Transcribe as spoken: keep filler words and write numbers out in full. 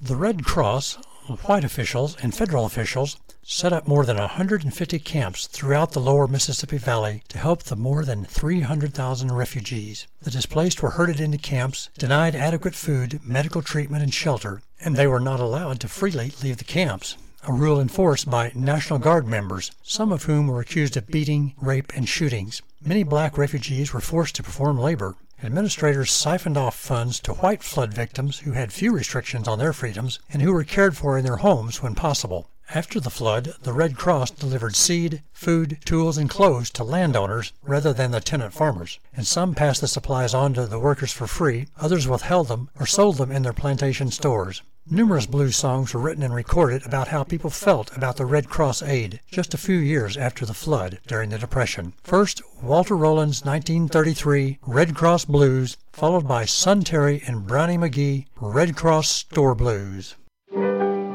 The Red Cross, white officials, and federal officials set up more than one hundred fifty camps throughout the lower Mississippi Valley to help the more than three hundred thousand refugees. The displaced were herded into camps, denied adequate food, medical treatment, and shelter, and they were not allowed to freely leave the camps, a rule enforced by National Guard members, some of whom were accused of beating, rape, and shootings. Many black refugees were forced to perform labor. Administrators siphoned off funds to white flood victims who had few restrictions on their freedoms and who were cared for in their homes when possible. After the flood, the Red Cross delivered seed, food, tools, and clothes to landowners rather than the tenant farmers, and some passed the supplies on to the workers for free, others withheld them or sold them in their plantation stores. Numerous blues songs were written and recorded about how people felt about the Red Cross aid just a few years after the flood during the Depression. First, Walter Rowland's nineteen thirty-three Red Cross Blues, followed by Son Terry and Brownie McGhee Red Cross Store Blues.